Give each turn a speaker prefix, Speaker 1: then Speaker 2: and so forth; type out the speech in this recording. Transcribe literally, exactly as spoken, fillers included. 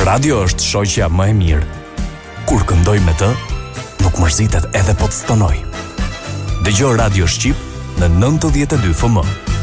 Speaker 1: Radio është shoqja më e mirë. Kur këndoj me të, nuk mërzitet edhe po të stonoj. Dëgjoj Radio Shqip në nëntëdhjetë e dy F M.